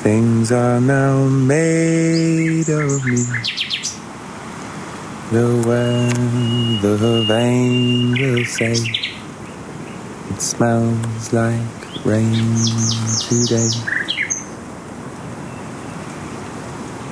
Things are now made of me. The weather vane will say it smells like rain today.